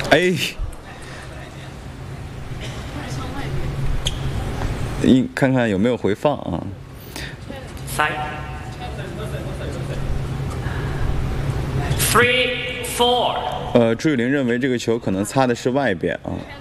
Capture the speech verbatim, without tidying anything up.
哎，一看看有没有回放啊。 Side. Three, four. 呃，朱雨玲认为这个球可能擦的是外边啊。